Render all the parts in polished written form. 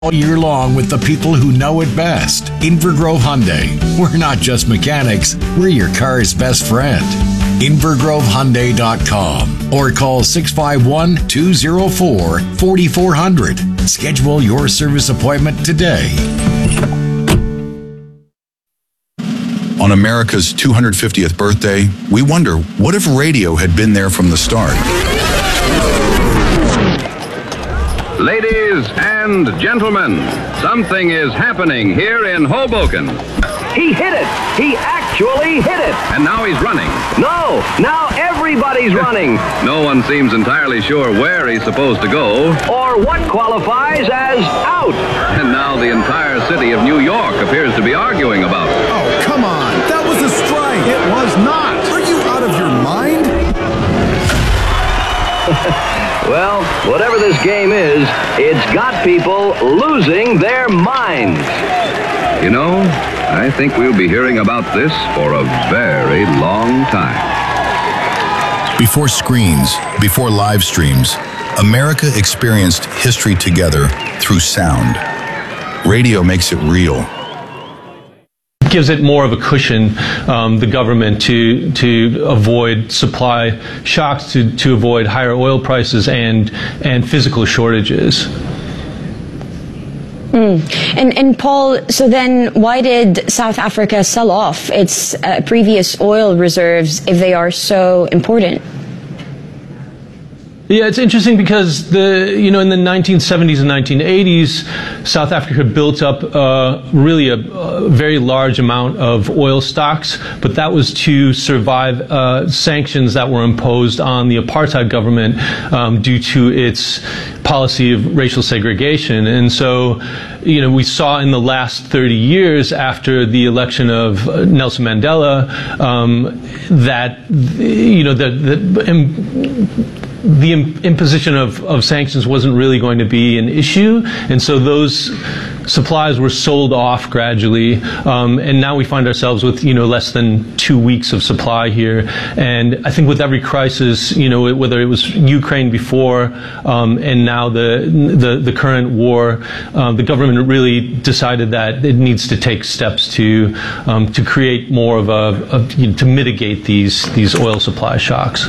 All year long with the people who know it best. Invergrove Hyundai. We're not just mechanics, we're your car's best friend. InvergroveHyundai.com or call 651-204-4400. Schedule your service appointment today. On America's 250th birthday, we wonder, what if radio had been there from the start? Ladies and gentlemen, something is happening here in Hoboken. He hit it. He actually hit it. And now he's running. No, now everybody's running. No one seems entirely sure where he's supposed to go. Or what qualifies as out. And now the entire city of New York appears to be arguing about it. Oh, come on. That was a strike. It was not. Are you out of your mind? Well, whatever this game is, it's got people losing their minds. You know, I think we'll be hearing about this for a very long time. Before screens, before live streams, America experienced history together through sound. Radio makes it real. Gives it more of a cushion, the government, to avoid supply shocks, to avoid higher oil prices and physical shortages. And Paul, so then why did South Africa sell off its previous oil reserves if they are so important? Yeah, it's interesting because in the 1970s and 1980s, South Africa built up really a very large amount of oil stocks, but that was to survive sanctions that were imposed on the apartheid government due to its policy of racial segregation. And so, we saw in the last 30 years after the election of Nelson Mandela that the imposition of sanctions wasn't really going to be an issue, and so those supplies were sold off gradually, and now we find ourselves with less than 2 weeks of supply here. And I think with every crisis, whether it was Ukraine before and now the current war, the government really decided that it needs to take steps to create more of to mitigate these oil supply shocks.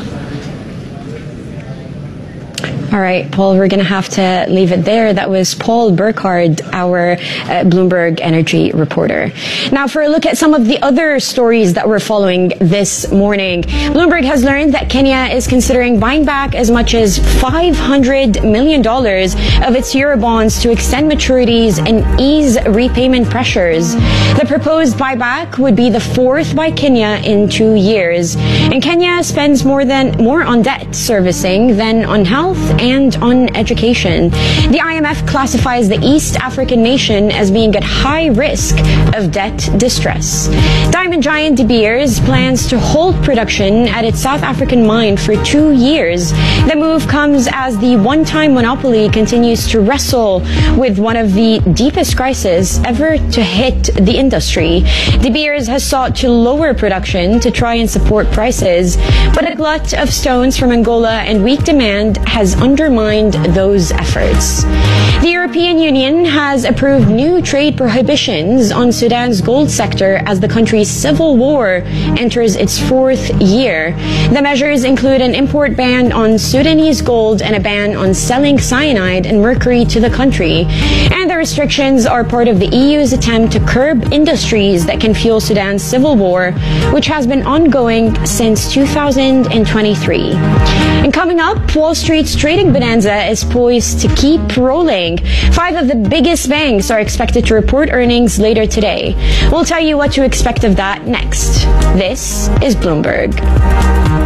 All right, Paul, we're going to have to leave it there. That was Paul Burkhardt, our Bloomberg energy reporter. Now, for a look at some of the other stories that we're following this morning, Bloomberg has learned that Kenya is considering buying back as much as $500 million of its Eurobonds to extend maturities and ease repayment pressures. The proposed buyback would be the fourth by Kenya in 2 years. And Kenya spends more on debt servicing than on health and on education. The IMF classifies the East African nation as being at high risk of debt distress. Diamond giant De Beers plans to hold production at its South African mine for 2 years. The move comes as the one-time monopoly continues to wrestle with one of the deepest crises ever to hit the industry. De Beers has sought to lower production to try and support prices, but a glut of stones from Angola and weak demand has undermined those efforts. The European Union has approved new trade prohibitions on Sudan's gold sector as the country's civil war enters its fourth year. The measures include an import ban on Sudanese gold and a ban on selling cyanide and mercury to the country. And the restrictions are part of the EU's attempt to curb industries that can fuel Sudan's civil war, which has been ongoing since 2023. And coming up, Wall Street's trading bonanza is poised to keep rolling. 5 of the biggest banks are expected to report earnings later today. We'll tell you what to expect of that next. This is Bloomberg.